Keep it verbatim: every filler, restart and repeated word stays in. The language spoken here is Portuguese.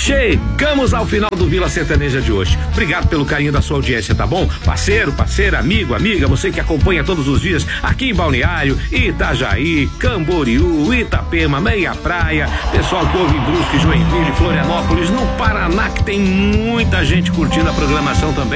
Chegamos ao final do Vila Sertaneja de hoje. Obrigado pelo carinho da sua audiência, tá bom? Parceiro, parceira, amigo, amiga, você que acompanha todos os dias aqui em Balneário, Itajaí, Camboriú, Itapema, Meia Praia, pessoal que ouve em Brusque, Joinville, Florianópolis, no Paraná, que tem muita gente curtindo a programação também.